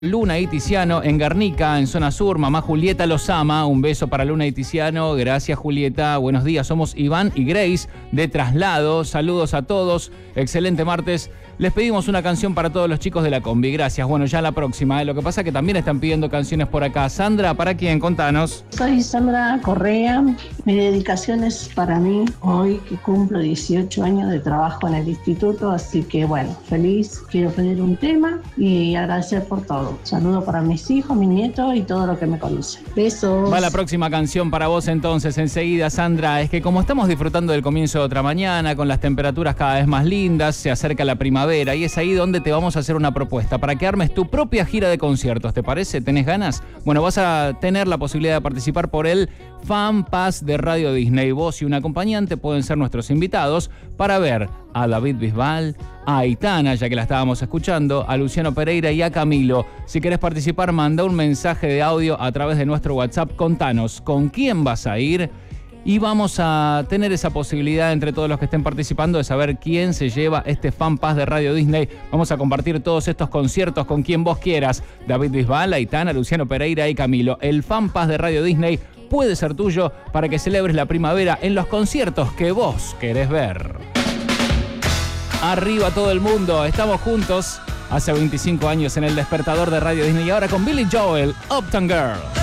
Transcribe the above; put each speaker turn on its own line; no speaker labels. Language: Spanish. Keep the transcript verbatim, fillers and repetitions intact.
Luna y Tiziano en Guernica, en zona sur. Mamá Julieta los ama. Un beso para Luna y Tiziano. Gracias, Julieta. Buenos días. Somos Iván y Grace de Traslado. Saludos a todos. Excelente martes. Les pedimos una canción para todos los chicos de la combi. Gracias. Bueno, ya la próxima. ¿eh? Lo que pasa es que también están pidiendo canciones por acá. Sandra, ¿para quién? Contanos.
Soy Sandra Correa. Mi dedicación es para mí hoy que cumplo dieciocho años de trabajo en el instituto. Así que bueno, feliz. Quiero pedir un tema y agradecer por todo. Saludo para mis hijos, mi nieto y todo lo que me conoce. Besos.
Va la próxima canción para vos entonces, enseguida, Sandra. Es que como estamos disfrutando del comienzo de otra mañana, con las temperaturas cada vez más lindas, se acerca la primavera y es ahí donde te vamos a hacer una propuesta para que armes tu propia gira de conciertos. ¿Te parece? ¿Tenés ganas? Bueno, vas a tener la posibilidad de participar por el Fan Pass de Radio Disney. Vos y un acompañante pueden ser nuestros invitados para ver a David Bisbal, a Aitana, ya que la estábamos escuchando, a Luciano Pereira y a Camilo. Si querés participar, manda un mensaje de audio a través de nuestro WhatsApp. Contanos con quién vas a ir y vamos a tener esa posibilidad entre todos los que estén participando de saber quién se lleva este Fan Pass de Radio Disney. Vamos a compartir todos estos conciertos con quien vos quieras. David Bisbal, Aitana, Luciano Pereira y Camilo. El Fan Pass de Radio Disney puede ser tuyo para que celebres la primavera en los conciertos que vos querés ver. Arriba todo el mundo, estamos juntos hace veinticinco años en el despertador de Radio Disney y ahora con Billy Joel, Uptown Girl.